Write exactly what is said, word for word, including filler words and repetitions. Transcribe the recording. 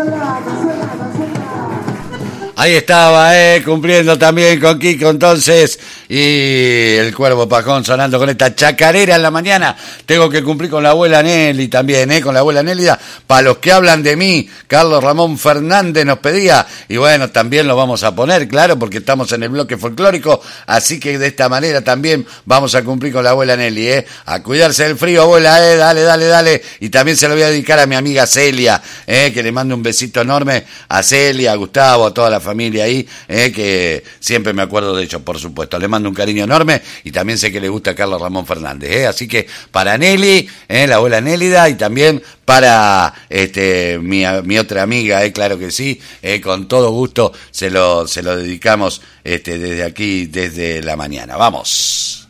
Ahí estaba, eh, cumpliendo también con Kiko entonces, y el Cuervo Pajón sonando con esta chacarera en la mañana. Tengo que cumplir con la abuela Nelly también, eh, con la abuela Nélida. Para los que hablan de mí, Carlos Ramón Fernández nos pedía, y bueno, también lo vamos a poner, claro, porque estamos en el bloque folclórico, así que de esta manera también vamos a cumplir con la abuela Nelly, eh. A cuidarse del frío, abuela, eh, dale, dale, dale. Y también se lo voy a dedicar a mi amiga Celia, eh, que le mando un besito enorme a Celia, a Gustavo, a toda la familia ahí, eh, que siempre me acuerdo de ellos, por supuesto. Le mando un cariño enorme y también sé que le gusta a Carlos Ramón Fernández, eh. Así que para Nelly, eh, la abuela Nélida, y también para este mi, mi otra amiga, eh, claro que sí, eh, con todo gusto se lo, se lo dedicamos este, desde aquí, desde la mañana. Vamos.